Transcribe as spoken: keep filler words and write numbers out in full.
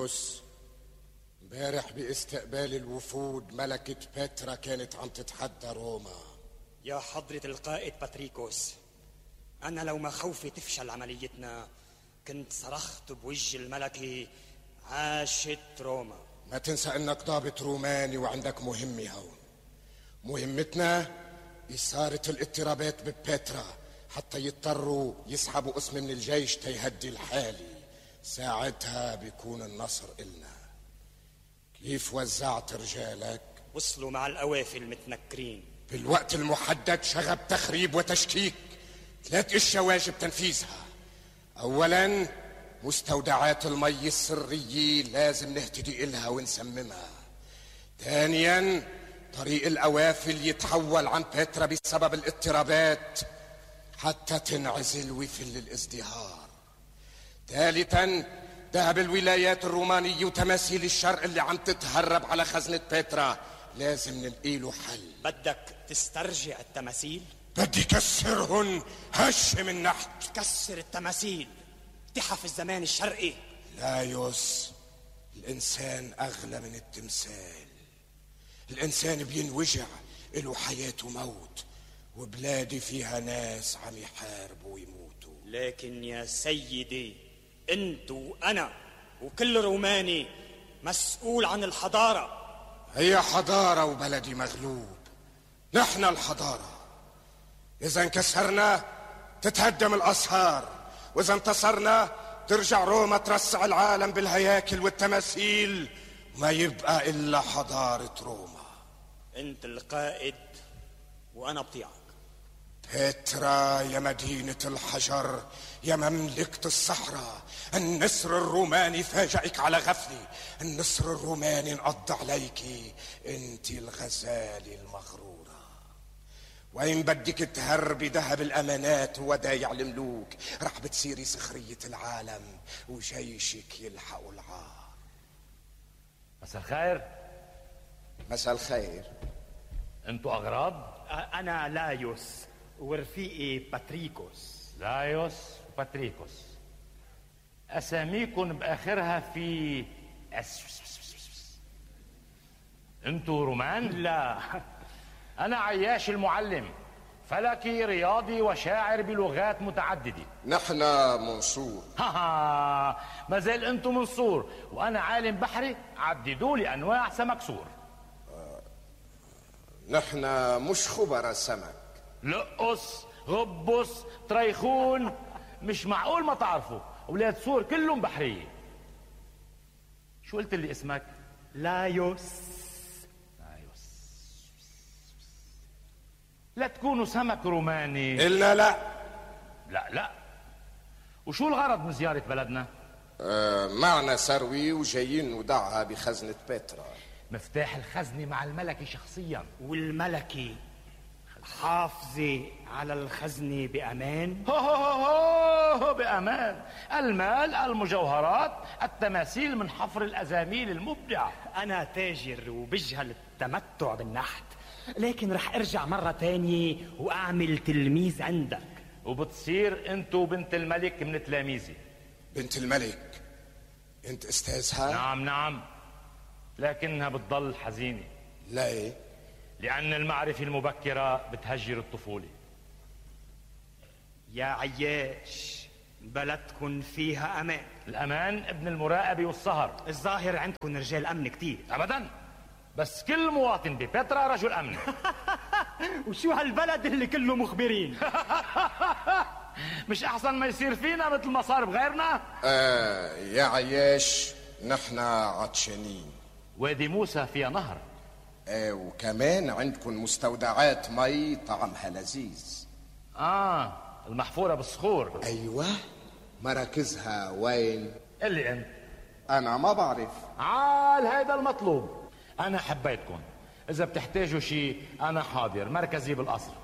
لايوس، امبارح باستقبال الوفود ملكة بترا كانت عم تتحدى روما. يا حضرة القائد باتريكوس، أنا لو ما خوفي تفشل عمليتنا كنت صرخت بوجه الملكة عاشت روما. ما تنسى انك ضابط روماني وعندك مهمة هون. مهمتنا إثارة الاضطرابات ببترا حتى يضطروا يسحبوا اسم من الجيش تيهدي الحالي. ساعتها بيكون النصر إلنا. كيف وزعت رجالك؟ وصلوا مع القوافل المتنكرين بالوقت المحدد. شغب تخريب وتشكيك. ثلاث اشياء واجب تنفيذها. اولا مستودعات المي السرية لازم نهتدي إلها ونسممها. ثانيا طريق القوافل يتحول عن بترا بسبب الاضطرابات حتى تنعزل ويفل الازدهار. ثالثا ذهب الولايات الرومانية وتماثيل الشرق اللي عم تتهرب على خزنة بترا لازم نلقي له حل. بدك تسترجع التماثيل؟ بدي كسرهن هش من نحت. تكسر التماثيل تحف الزمان الشرقي. لايوس، الإنسان أغلى من التمثال. الإنسان بينوجع له حياة وموت، وبلادي فيها ناس عم يحاربوا ويموتوا. لكن يا سيدي، انت وأنا وكل روماني مسؤول عن الحضارة. هي حضارة وبلدي مغلوب. نحن الحضارة. إذا انكسرنا تتهدم الأسهار، وإذا انتصرنا ترجع روما ترسع العالم بالهياكل والتماثيل، ما يبقى إلا حضارة روما. انت القائد وأنا بطيعك. بترا يا مدينة الحجر، يا مملكة الصحراء، النسر الروماني فاجئك على غفلة. النسر الروماني انقض عليك، انت الغزالة المغرورة. وين بدك تهربي ذهب الأمانات وودايع الملوك، رح بتصيري سخرية العالم وجيشك يلحقوا العار. مساء الخير. مساء الخير. انتوا أغراب؟ أنا لايوس ورفيقي باتريكوس. لايوس وباتريكوس، أساميكم بآخرها في أس. انتوا رومان؟ لا، أنا عياش المعلم، فلكي رياضي وشاعر بلغات متعددة. نحن منصور. ها ها، ما زال انتو منصور، وأنا عالم بحري عددوا لي أنواع سمك سور. آه. نحن مش خبراء سمك. لقص، غبص، طريخون، مش معقول ما تعرفوا. أولاد سور كلهم بحرية. شو قلت لي اسمك؟ لايوس. لا تكونوا سمك روماني. إلنا لا. لا لا. وشو الغرض من زيارة بلدنا؟ آه معنا ثروة وجايين نودعها بخزنة بترا. مفتاح الخزنة مع الملكة شخصيا. والملكة حافظة على الخزنة بأمان؟ هو هو هو بأمان. المال، المجوهرات، التماثيل من حفر الأزاميل المبدع. أنا تاجر وبجهل التمتع بالنحت، لكن رح ارجع مرة تانية واعمل تلميذ عندك. وبتصير انتو بنت الملك من تلاميذي. بنت الملك؟ انت استاذها؟ نعم نعم، لكنها بتضل حزينة. ليه؟ لأن المعرفة المبكرة بتهجر الطفولة. يا عياش، بلدكن فيها أمان. الأمان ابن المراقبة والسهر. الظاهر عندكن رجال أمن كتير. أبداً، بس كل مواطن ببترا رجل أمن. وشو هالبلد اللي كله مخبرين؟ مش أحسن ما يصير فينا مثل ما صار بغيرنا؟ آه يا عياش، نحن عطشانين. وادي موسى فيها نهر. آه وكمان عندكم مستودعات مي طعمها لذيذ. آه المحفورة بالصخور. أيوة. مراكزها وين؟ اللي أنت. أنا ما بعرف. عال هيدا المطلوب. أنا حبيتكم، إذا بتحتاجوا شيء أنا حاضر. مركزي بالقصر.